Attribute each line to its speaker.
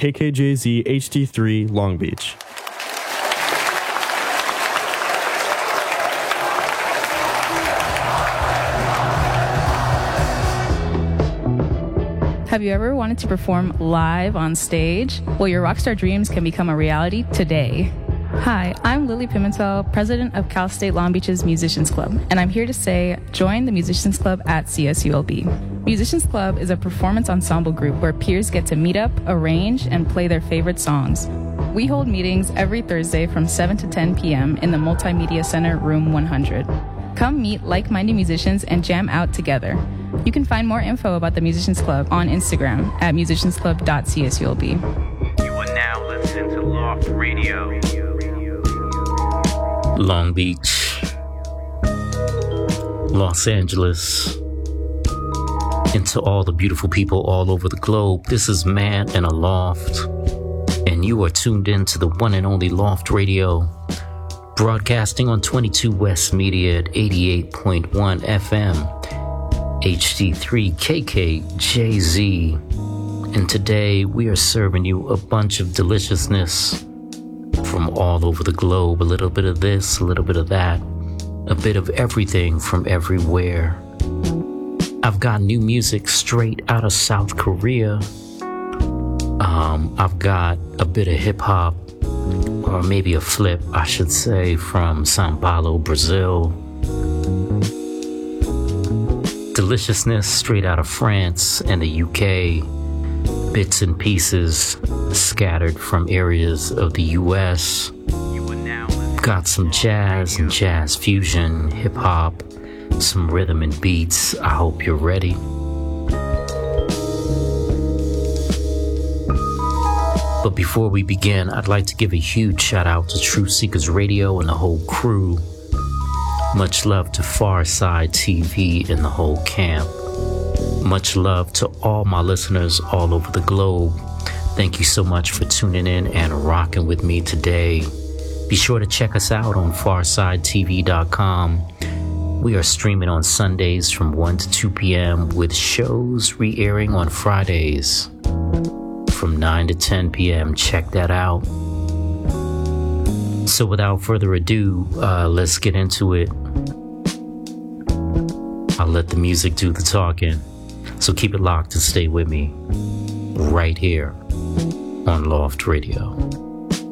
Speaker 1: KKJZ HD3 Long Beach.
Speaker 2: Have you ever wanted to perform live on stage? Well, your rockstar dreams can become a reality today. Hi, I'm Lily Pimentel, president of Cal State Long Beach's Musicians Club, and I'm here to say, join the Musicians Club at CSULB. Musicians Club is a performance ensemble group where peers get to meet up, arrange, and play their favorite songs. We hold meetings every Thursday from 7 to 10 p.m. in the Multimedia Center, Room 100. Come meet like-minded musicians and jam out together. You can find more info about the Musicians Club on Instagram at musiciansclub.csulb.
Speaker 3: You are now listening to Loft Radio.
Speaker 4: Long Beach, Los Angeles, and to all the beautiful people all over the globe, this is Man in a Loft, and you are tuned in to the one and only Loft Radio, broadcasting on 22 West Media at 88.1 FM, HD3 KKJZ, and today we are serving you a bunch of deliciousness from all over the globe, a little bit of this, a little bit of that, a bit of everything from everywhere. I've got new music straight out of South Korea. I've got a bit of hip hop, or maybe a flip, I should say, from Sao Paulo, Brazil. Deliciousness straight out of France and the UK. Bits and pieces scattered from areas of the US. Got some jazz and jazz fusion, hip hop, some rhythm and beats. I hope you're ready. But before we begin, I'd like to give a huge shout out to Truth Seekers Radio and the whole crew. Much love to Farside TV and the whole camp. Much love to all my listeners all over the globe. Thank you so much for tuning in and rocking with me today. Be sure to check us out on farsidetv.com. We are streaming on Sundays from 1 to 2 p.m. with shows re-airing on Fridays from 9 to 10 p.m. Check that out. So without further ado, let's get into it. I'll let the music do the talking. So keep it locked and stay with me right here on Loft Radio.